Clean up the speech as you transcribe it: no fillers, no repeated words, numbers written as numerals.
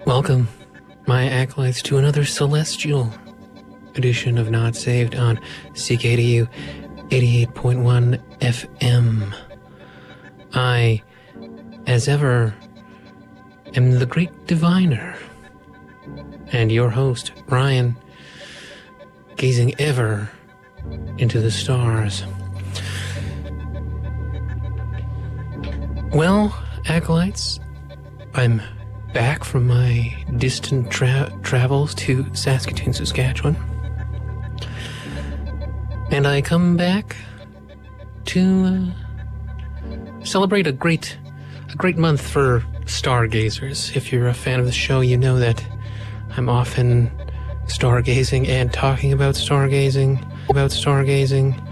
Welcome, my acolytes, to another celestial edition of Not Saved on CKDU 88.1 FM. I, as ever, am the great diviner, and your host, Ryan, gazing ever into the stars. Well, acolytes, I'm back from my distant travels to Saskatoon, Saskatchewan. And I come back to celebrate a great month for stargazers. If you're a fan of the show, you know that I'm often stargazing and talking about stargazing.